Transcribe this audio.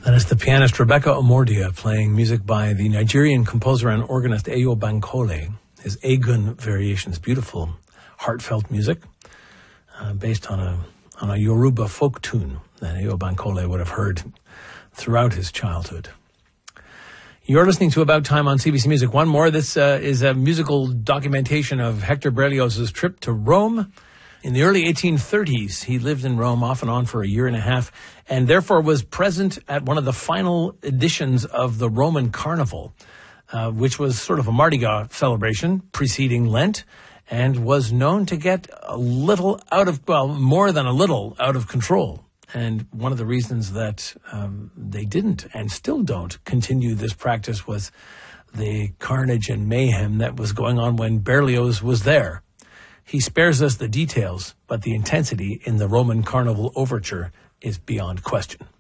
That is the pianist Rebecca Omordia playing music by the Nigerian composer and organist Eyo Bankole. His Egun Variations, beautiful, heartfelt music based on a Yoruba folk tune that Eyo Bankole would have heard throughout his childhood. You're listening to About Time on CBC Music. One more. This is a musical documentation of Hector Berlioz' trip to Rome. In the early 1830s, he lived in Rome off and on for a year and a half, and therefore was present at one of the final editions of the Roman Carnival, which was sort of a Mardi Gras celebration preceding Lent, and was known to get more than a little out of control. And one of the reasons that they didn't and still don't continue this practice was the carnage and mayhem that was going on when Berlioz was there. He spares us the details, but the intensity in the Roman Carnival overture is beyond question.